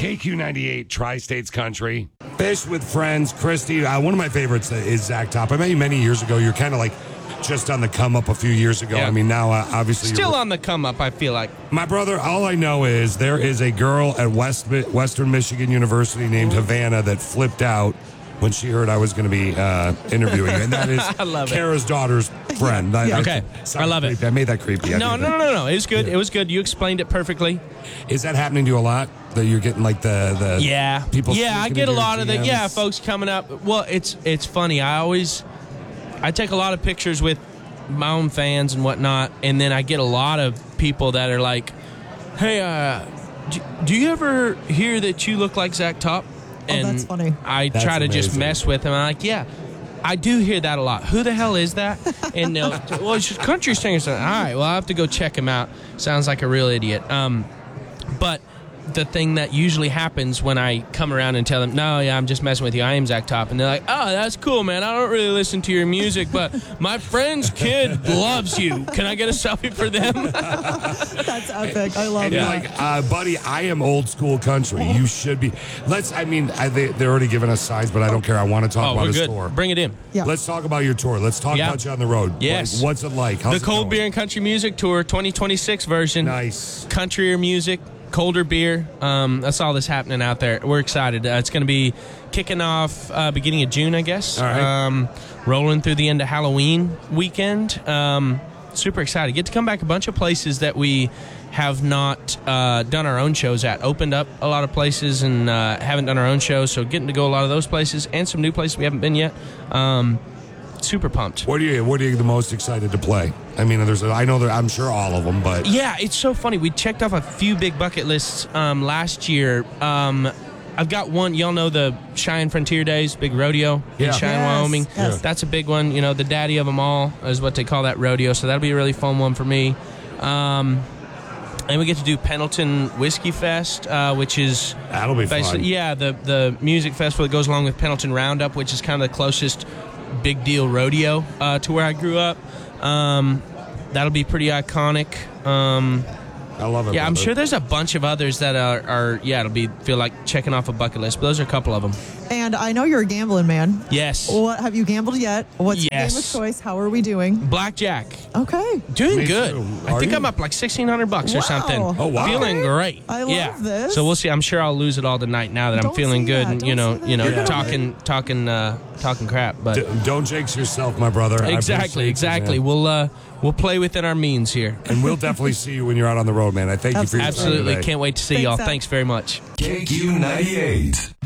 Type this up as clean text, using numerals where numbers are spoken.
KQ98, Tri-States Country. Fish with Friends. Christy, one of my favorites is Zach Top. I met you many years ago. You're kind of like just on the come up a few years ago. Yeah. I mean, now obviously Still on the come up, I feel like. My brother, all I know is there is a girl at Western Michigan University named Havana that flipped out when she heard I was going to be interviewing her, and that is I love Kara's daughter's friend. Okay, I love creepy. it. I made that creepy. No. It was good. Yeah. It was good. You explained it perfectly. Is that happening to you a lot? That you're getting like the people? Yeah, I get a lot of the folks coming up. Well, it's funny. I take a lot of pictures with my own fans and whatnot, and then I get a lot of people that are like, "Hey, do you ever hear that you look like Zach Top?" And that's funny. I try to just mess with them. I'm like, yeah, I do hear that a lot. Who the hell is that? And they'll, well, it's just country singer. All right, well, I have to go check him out. Sounds like a real idiot. But the thing that usually happens when I come around and tell them, no, yeah, I'm just messing with you. I am Zach Top. And they're like, oh, that's cool, man. I don't really listen to your music, but my friend's kid loves you. Can I get a selfie for them? That's epic. I love and that. you're like, buddy, I am old school country. You should be. They're already giving us signs, but I don't care. I want to talk about his tour. Bring it in. Yeah. Let's talk about your tour. Let's talk about you on the road. Yes. Like, what's it like? How's the Cold Beer and Country Music Tour 2026 version. Nice. Country music, colder beer. That's all that's happening out there. We're excited. It's going to be kicking off beginning of June, I guess. All right. Rolling through the end of Halloween weekend. Super excited. Get to come back a bunch of places that we have not done our own shows at. Opened up a lot of places and haven't done our own shows, so getting to go a lot of those places and some new places we haven't been yet. Super pumped. What are you the most excited to play? I mean, I'm sure all of them, but yeah, it's so funny. We checked off a few big bucket lists last year. I've got one. Y'all know the Cheyenne Frontier Days, big rodeo in Cheyenne, Wyoming. Yes. That's a big one. You know, the daddy of them all is what they call that rodeo. So that'll be a really fun one for me. And we get to do Pendleton Whiskey Fest, which is that'll be fun. Yeah, the music festival that goes along with Pendleton Roundup, which is kind of the closest big deal rodeo to where I grew up. That'll be pretty iconic. I love it. Yeah, I'm sure there's a bunch of others that are feel like checking off a bucket list, but those are a couple of them. And I know you're a gambling man. Yes. What have you gambled yet? What's your game of choice? How are we doing? Blackjack. Okay. Doing Me good. too. I think I'm up like $1,600 or something. Oh, wow. Feeling great. I love this. So we'll see. I'm sure I'll lose it all tonight now that I'm Don't feeling say good that. and Don't say that. talking crap. But don't jinx yourself, my brother. Exactly. We'll play within our means here. And we'll definitely see you when you're out on the road, man. I thank you for your time Absolutely. today. Can't wait to see y'all. Thanks very much. KQ98.